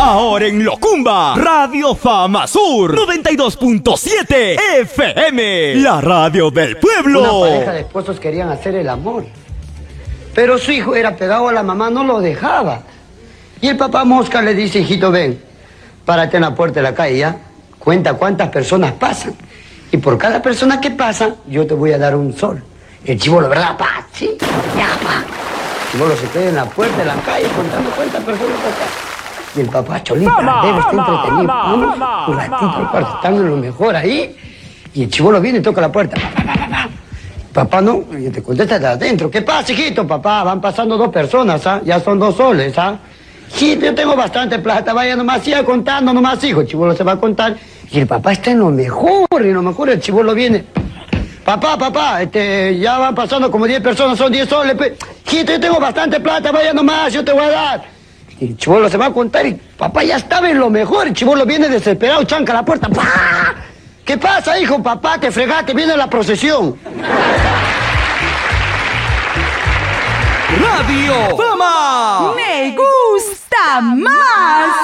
Ahora en Locumba, Radio Fama Sur 92.7 FM, la radio del pueblo. Una pareja de esposos querían hacer el amor, pero su hijo era pegado a la mamá, no lo dejaba. Y el papá Mosca le dice: hijito, ven, párate en la puerta de la calle, ¿ya? Cuenta cuántas personas pasan. Y por cada persona que pasa, yo te voy a dar un sol. El chibolo, ¿verdad, pa? Sí, ya, pa. El chibolo se queda en la puerta de la calle contando cuántas personas pasan. Y el papá Cholita debe estar entretenido. Vamos, un ratito al cuarto, están en lo mejor ahí. Y el chibolo viene y toca la puerta. Papá no, y te contesta de adentro. ¿Qué pasa, hijito? Papá, van pasando 2 personas, ¿ah? Ya son 2 soles, ¿ah? Sí, yo tengo bastante plata, vaya nomás, siga contando nomás, hijo. El chibolo se va a contar. Y el papá está en lo mejor, el chibolo viene. Papá, ya van pasando como 10 personas, son 10 soles. Hijito, yo tengo bastante plata, vaya nomás, yo te voy a dar. Y el chibolo se va a contar y papá ya estaba en lo mejor. El chibolo viene desesperado, chanca a la puerta. ¡Pah! ¿Qué pasa, hijo? Papá, te fregaste, viene la procesión. Radio Fama. Me gusta más.